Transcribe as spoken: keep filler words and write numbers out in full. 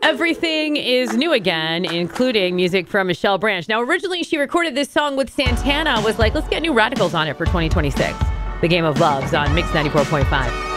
Everything is new again, including music from Michelle Branch. Now, originally she recorded this song with Santana, was like, let's get New Radicals on it for twenty twenty-six. The Game of Love's on Mix ninety-four point five.